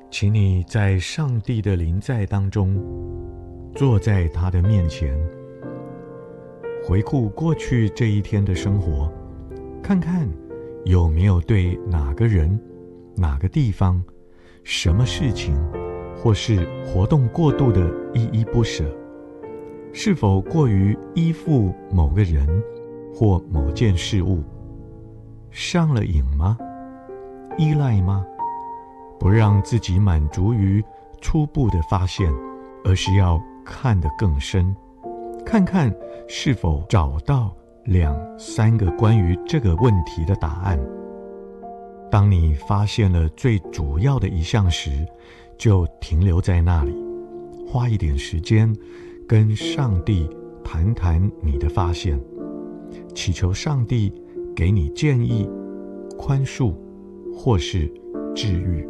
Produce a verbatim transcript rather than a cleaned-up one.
请你在上帝的临在当中，坐在他的面前，回顾过去这一天的生活，看看有没有对哪个人、哪个地方、什么事情，或是活动过度的依依不舍，是否过于依附某个人或某件事物，上了瘾吗？依赖吗？不让自己满足于初步的发现，而是要看得更深，看看是否找到两三个关于这个问题的答案。当你发现了最主要的一项时，就停留在那里，花一点时间跟上帝谈谈你的发现，祈求上帝给你建议、宽恕或是治愈。